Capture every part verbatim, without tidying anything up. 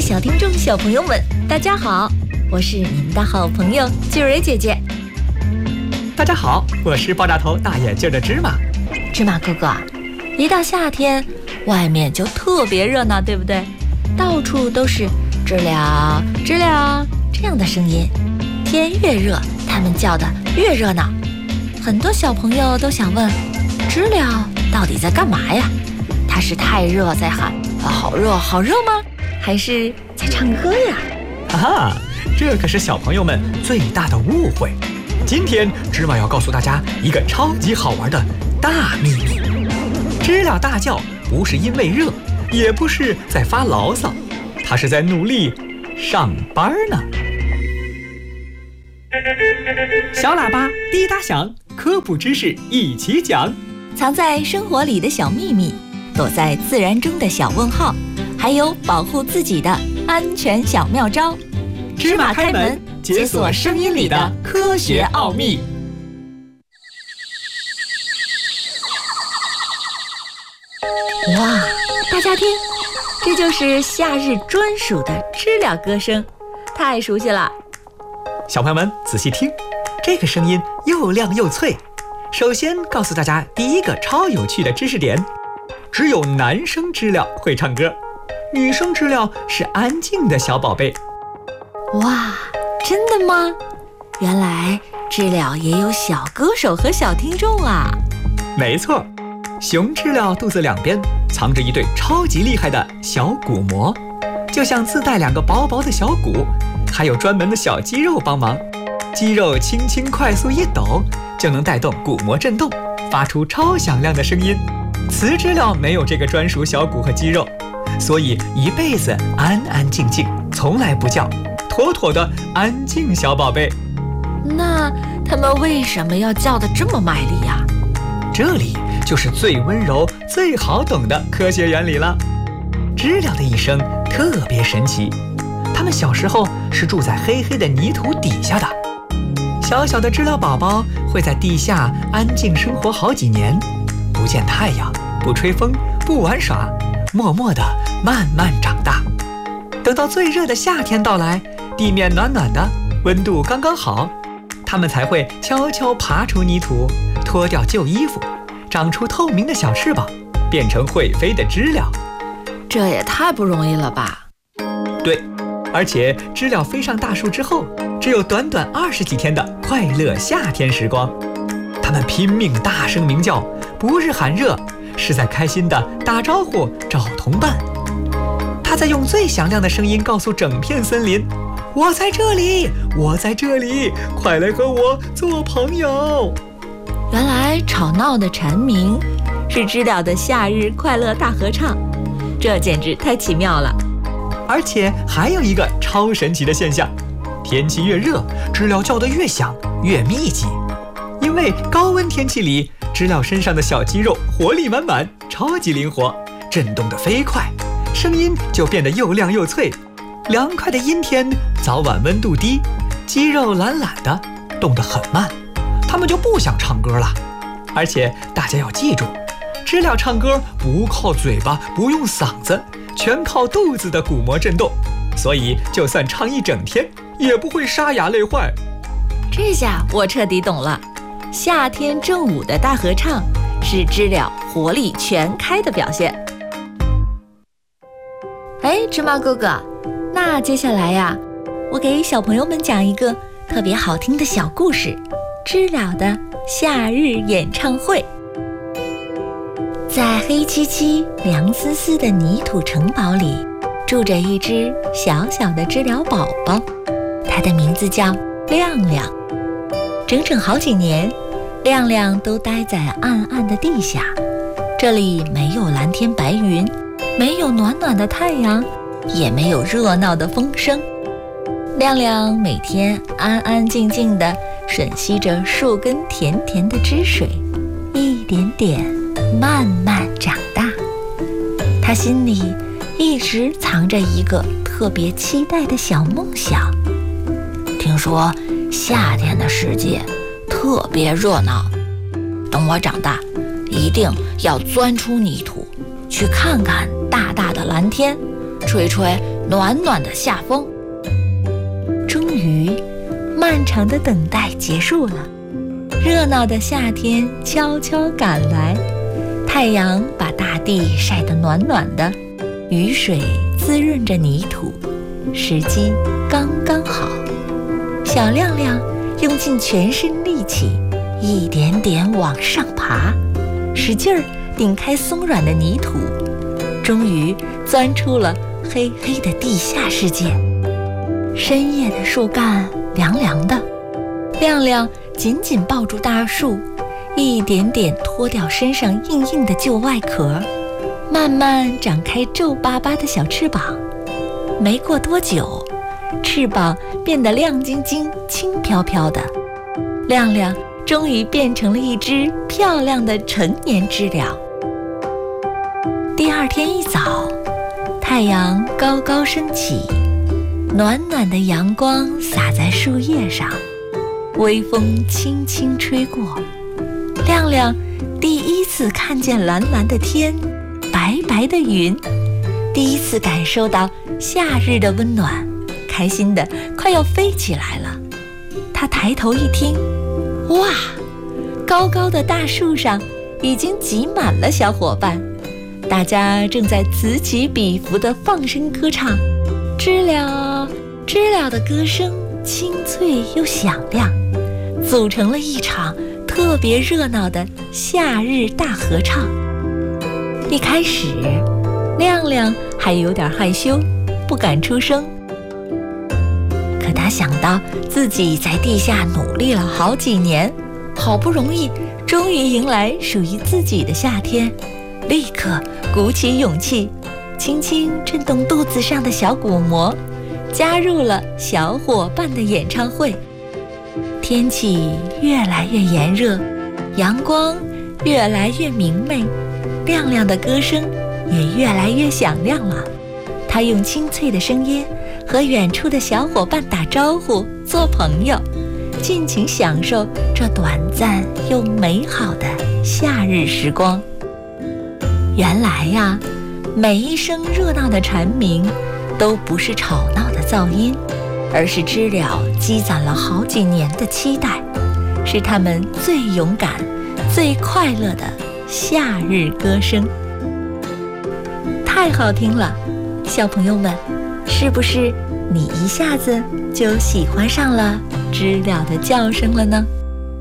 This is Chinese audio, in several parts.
小听众小朋友们，大家好，我是你们的好朋友俊蕊姐姐。 大家好，我是爆炸头大眼镜的芝麻。 芝麻哥哥，一到夏天，外面就特别热闹，对不对？到处都是知了知了这样的声音。天越热，它们叫得越热闹。很多小朋友都想问，知了到底在干嘛呀？它是太热在喊啊好热好热吗？还是在唱歌呀？ 哈哈，这可是小朋友们最大的误会。今天芝麻要告诉大家一个超级好玩的大秘密。知了大叫不是因为热，也不是在发牢骚，它是在努力上班呢。小喇叭滴答响，科普知识一起讲。 藏在生活里的小秘密，躲在自然中的小问号，还有保护自己的安全小妙招。 芝麻开门，解锁声音里的科学奥秘。 哇，大家听，这就是夏日专属的知了歌声，太熟悉了。 小朋友们仔细听，这个声音又亮又脆。首先告诉大家第一个超有趣的知识点，只有男生知了会唱歌，女生知了是安静的小宝贝。 哇，真的吗？原来知了也有小歌手和小听众啊。 没错，雄知了肚子两边藏着一对超级厉害的小鼓膜，就像自带两个薄薄的小鼓，还有专门的小肌肉帮忙，肌肉轻轻快速一抖，就能带动鼓膜震动，发出超响亮的声音。雌知了没有这个专属小鼓和肌肉，所以一辈子安安静静，从来不叫，妥妥的安静小宝贝。 那它们为什么要叫得这么卖力呀？ 这里就是最温柔最好懂的科学原理了。知了的一生特别神奇，它们小时候是住在黑黑的泥土底下的。小小的知了宝宝会在地下安静生活好几年，不见太阳，不吹风，不玩耍，默默地慢慢长大。等到最热的夏天到来，地面暖暖的，温度刚刚好，它们才会悄悄爬出泥土，脱掉旧衣服，长出透明的小翅膀，变成会飞的知了。 这也太不容易了吧？ 对，而且知了飞上大树之后，只有短短二十几天的快乐夏天时光。它们拼命大声鸣叫，不是喊热，是在开心地打招呼找同伴。它在用最响亮的声音告诉整片森林，我在这里，我在这里，快来和我做朋友。 原来吵闹的蝉鸣是知了的夏日快乐大合唱，这简直太奇妙了。 而且还有一个超神奇的现象，天气越热，知了叫得越响越密集。因为高温天气里，知了身上的小肌肉活力满满，超级灵活，震动得飞快，声音就变得又亮又脆。凉快的阴天，早晚温度低，肌肉懒懒的，动得很慢，它们就不想唱歌了。而且大家要记住，知了唱歌不靠嘴巴，不用嗓子，全靠肚子的鼓膜震动，所以就算唱一整天也不会沙哑累坏。 这下我彻底懂了，夏天正午的大合唱是知了活力全开的表现。哎，芝麻哥哥，那接下来呀，我给小朋友们讲一个特别好听的小故事，知了的夏日演唱会。在黑漆漆凉丝丝的泥土城堡里，住着一只小小的知了宝宝，它的名字叫亮亮。整整好几年，亮亮都待在暗暗的地下，这里没有蓝天白云，没有暖暖的太阳，也没有热闹的风声。亮亮每天安安静静地吮吸着树根甜甜的汁水，一点点慢慢长大。他心里一直藏着一个特别期待的小梦想。听说夏天的世界特别热闹，等我长大，一定要钻出泥土，去看看大大的蓝天，吹吹暖暖的下风。终于，漫长的等待结束了，热闹的夏天悄悄赶来。太阳把大地晒得暖暖的，雨水滋润着泥土，时机刚刚好。小亮亮用尽全身力气，一点点往上爬，使劲儿顶开松软的泥土，终于钻出了黑黑的地下世界。深夜的树干凉凉的，亮亮紧紧抱住大树，一点点脱掉身上硬硬的旧外壳，慢慢展开皱巴巴的小翅膀。没过多久，翅膀变得亮晶晶、轻飘飘的，亮亮终于变成了一只漂亮的成年知了。第二天一早，太阳高高升起，暖暖的阳光洒在树叶上，微风轻轻吹过。亮亮第一次看见蓝蓝的天，白白的云，第一次感受到夏日的温暖，开心的快要飞起来了。他抬头一听，哇，高高的大树上已经挤满了小伙伴，大家正在此起彼伏地放声歌唱。知了知了的歌声清脆又响亮，组成了一场特别热闹的夏日大合唱。一开始，亮亮还有点害羞，不敢出声。可他想到自己在地下努力了好几年，好不容易终于迎来属于自己的夏天，立刻鼓起勇气，轻轻震动肚子上的小鼓膜，加入了小伙伴的演唱会。天气越来越炎热，阳光越来越明媚，亮亮的歌声也越来越响亮了。他用清脆的声音和远处的小伙伴打招呼，做朋友，尽情享受这短暂又美好的夏日时光。原来呀，每一声热闹的蝉鸣都不是吵闹的噪音，而是知了积攒了好几年的期待，是他们最勇敢、最快乐的夏日歌声。太好听了，小朋友们，是不是你一下子就喜欢上了知了的叫声了呢？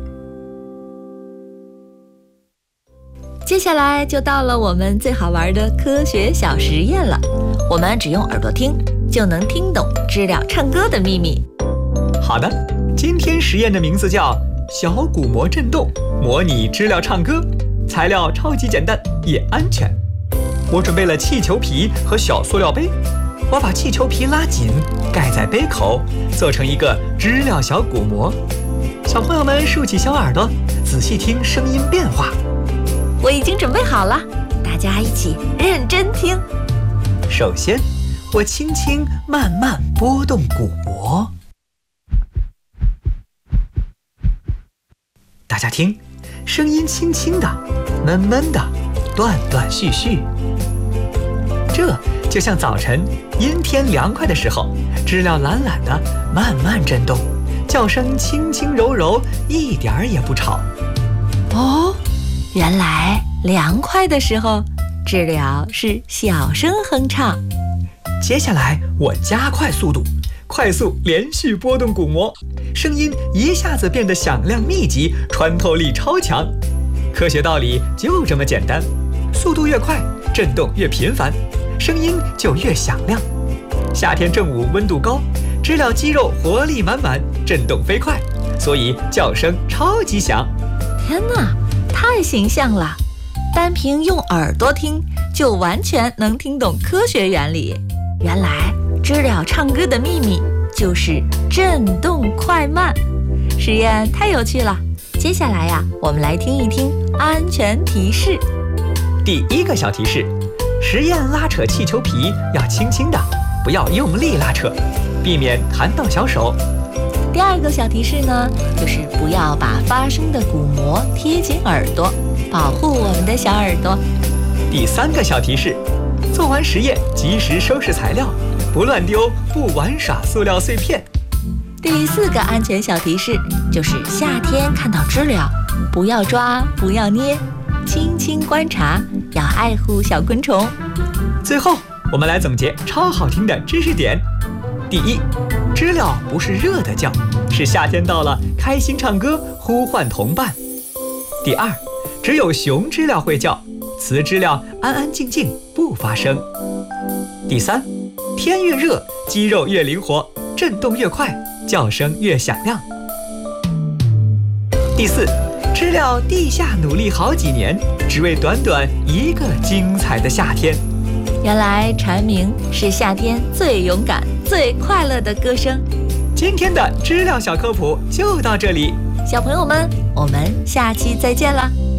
接下来就到了我们最好玩的科学小实验了。我们只用耳朵听，就能听懂知了唱歌的秘密。 好的，今天实验的名字叫小鼓膜振动，模拟知了唱歌。材料超级简单，也安全。我准备了气球皮和小塑料杯，我把气球皮拉紧，盖在杯口，做成一个知了小鼓膜。小朋友们竖起小耳朵，仔细听声音变化。 我已经准备好了，大家一起认真听。 首先，我轻轻慢慢拨动鼓膜，大家听，声音轻轻的，闷闷的，断断续续。这就像早晨阴天凉快的时候，知了懒懒的慢慢震动，叫声轻轻柔柔，一点儿也不吵。 哦，原来凉快的时候，知了是小声哼唱。 接下来我加快速度，快速连续拨动鼓膜，声音一下子变得响亮密集，穿透力超强。科学道理就这么简单，速度越快，震动越频繁，声音就越响亮。夏天正午温度高，知了肌肉活力满满，震动飞快，所以叫声超级响。 天哪，太形象了！单凭用耳朵听，就完全能听懂科学原理。原来知了唱歌的秘密就是震动快慢。实验太有趣了，接下来呀，我们来听一听安全提示。 第一个小提示，实验拉扯气球皮要轻轻的，不要用力拉扯，避免弹到小手。 第二个小提示呢，就是不要把发声的鼓膜贴紧耳朵，保护我们的小耳朵。 第三个小提示， 做完实验及时收拾材料，不乱丢，不玩耍塑料碎片。 第四个安全小提示就是夏天看到知了，不要抓，不要捏，轻轻观察，要爱护小昆虫。 最后，我们来总结超好听的知识点。第一，知了不是热的叫，是夏天到了，开心唱歌，呼唤同伴。第二，只有雄知了会叫，雌知了安安静静不发声。第三，天越热，肌肉越灵活，震动越快，叫声越响亮。第四，知了地下努力好几年，只为短短一个精彩的夏天。 原来蝉鸣是夏天最勇敢、最快乐的歌声。 今天的知了小科普就到这里， 小朋友们，我们下期再见了。